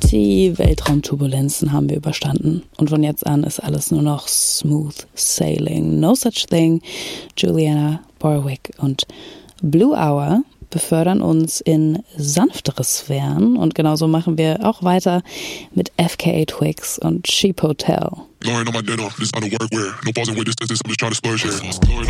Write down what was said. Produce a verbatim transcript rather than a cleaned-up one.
Die Weltraumturbulenzen haben wir überstanden und von jetzt an ist alles nur noch smooth sailing. No such thing. Juliana Borwick und Blue Hour befördern uns in sanftere Sphären und genauso machen wir auch weiter mit F K A Twigs und Sheep Hotel.